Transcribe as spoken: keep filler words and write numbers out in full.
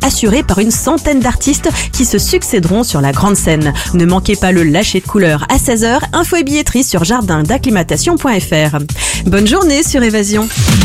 assuré par une centaine d'artistes qui se succéderont sur la grande scène. Ne manquez pas le lâcher de couleur à seize heures, info et billetterie sur jardin d'acclimatation point f r. Bonne journée sur Évasion.